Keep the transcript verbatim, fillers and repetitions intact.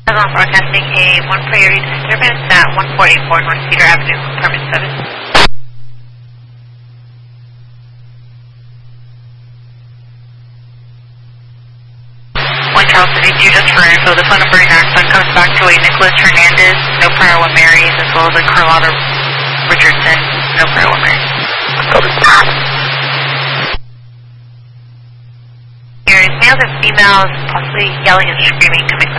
Amazon broadcasting a one priority disturbance at one four eight four North Cedar Avenue, apartment seven. one Charles fifty-two, just for info, the phone number in Axon comes back to a Nicholas Hernandez, no prior one Marys, as well as a Carlotta Richardson, no prior one Marys. Here is males and females possibly yelling and screaming coming from